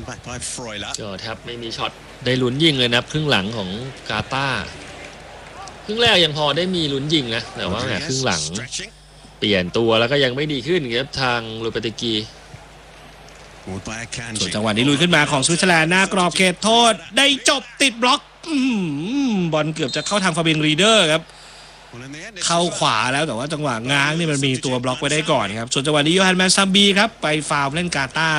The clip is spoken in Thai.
ก็แทบไม่มีช็อตได้ลุ้นยิงเลยนะครึ่งหลังของกาตาร์ครึ่งแรกยังพอได้มีลุ้นยิงนะแต่ว่าครึ่งหลังเปลี่ยนตัวแล้วก็ยังไม่ดีขึ้นครับทางลูเปเตกีส่วนจังหวะนี้ลุยขึ้นมาของสวิตเซอร์แลนด์หน้ากรอบเขตโทษได้จบติดบล็อกบอลเกือบจะเข้าทางฟาเบียนรีเดอร์ครับเข้าขวาแล้วแต่ว่าจังหวะง้างนี่มันมีตัวบล็อกไว้ได้ก่อนครับส่วนจังหวะนี้โยฮันแมนซัมบีครับไปฟาวล์เล่นกาตาร์